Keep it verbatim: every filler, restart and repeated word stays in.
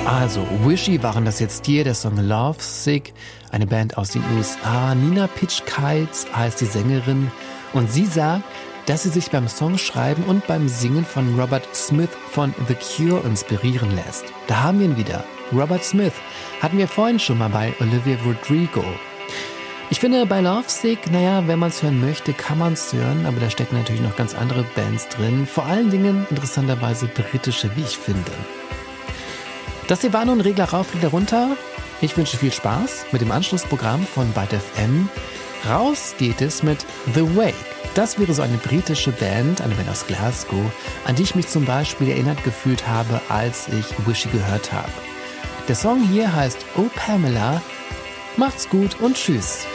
Also, Wishy waren das jetzt hier, der Song Love Sick, eine Band aus den U S A. Nina Pitch-Kites heißt die Sängerin und sie sagt, dass sie sich beim Songschreiben und beim Singen von Robert Smith von The Cure inspirieren lässt. Da haben wir ihn wieder. Robert Smith hatten wir vorhin schon mal bei Olivia Rodrigo. Ich finde, bei Love Sick, naja, wenn man es hören möchte, kann man es hören, aber da stecken natürlich noch ganz andere Bands drin. Vor allen Dingen interessanterweise britische, wie ich finde. Das hier war nun Regler rauf, Regler runter. Ich wünsche viel Spaß mit dem Anschlussprogramm von Byte F M. Raus geht es mit The Wake. Das wäre so eine britische Band, eine Band aus Glasgow, an die ich mich zum Beispiel erinnert gefühlt habe, als ich Wishy gehört habe. Der Song hier heißt Oh Pamela. Macht's gut und tschüss.